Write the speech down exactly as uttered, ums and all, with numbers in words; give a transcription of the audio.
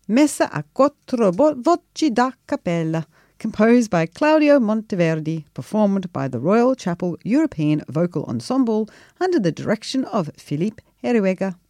Messa a quattro voci da cappella, composed by Claudio Monteverdi, performed by the Royal Chapel European Vocal Ensemble under the direction of Philippe Heruega.